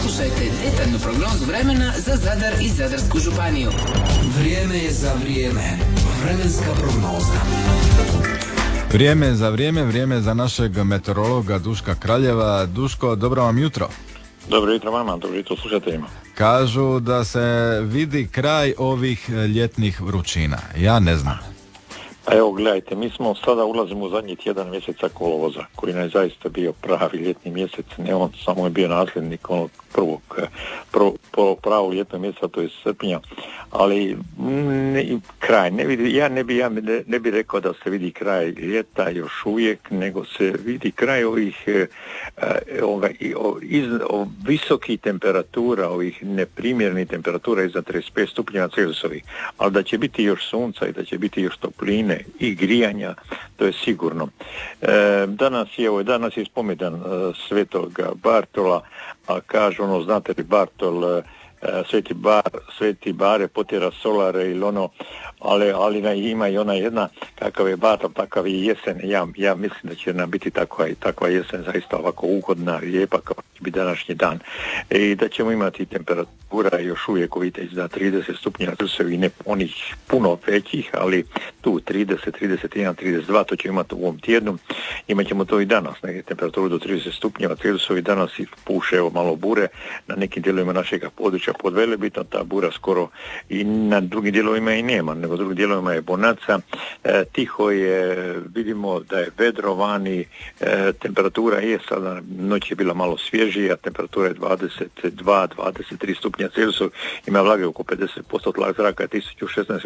Poslušajte detaljnu prognozu vremena za Zadar i Zadarsku županiju. Vrijeme je za vrijeme. Vremenska prognoza. Vrijeme za našeg meteorologa Duška Kraljeva. Duško, dobro vam jutro. Dobro jutro vama, dobro jutro slušateljima. Kažu da se vidi kraj ovih ljetnih vrućina. Ja ne znam. Pa evo gledajte, mi smo sada ulazimo u zadnji tjedan mjeseca kolovoza, koji nam je zaista bio pravi ljetni mjesec, ne on samo je bio nasljednik onog pravog ljetnog mjeseca, to je srpnja, ali kraj, ja ne bi rekao da se vidi kraj ljeta još uvijek, nego se vidi kraj ovih visokih temperatura, ovih neprimjernih temperatura iznad 35 stupnjeva Celzijusovih, ali da će biti još sunca i da će biti još topline i grijanja, to je sigurno. Danas je spomendan Svetog Bartola, a kažu znate li Bartol, Sveti Bare potjera solare ili ono, ali ima i ona jedna, kakav je Bartol, takav je jesen. Ja mislim da će nam biti takva jesen zaista ovako ugodna, lijepa kao će biti današnji dan. I da ćemo imati temperatura još uvijek vidite za 30 stupnjeva Celzijusovih, ne onih puno većih, ali tu 30, 31, 32, to ćemo imati u ovom tjednu. Imat ćemo to i danas, neke temperaturu do 30 stupnjeva Celzijusovih, danas i puše malo bure na nekim dijelovima našega područja pod Velebitom, ta bura skoro i na drugim dijelovima i nema, nego drugim dijelovima je bonaca, tiho je, vidimo da je vedro vani, temperatura je sada, noć je bila malo svježija, temperatura je 22-23 stupnja Celzijusov, ima vlage oko 50%, tlak zraka je 1016